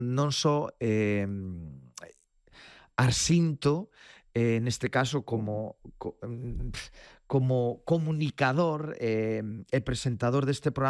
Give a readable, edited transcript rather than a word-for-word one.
non só arsinto, neste caso como comunicador e presentador deste programa,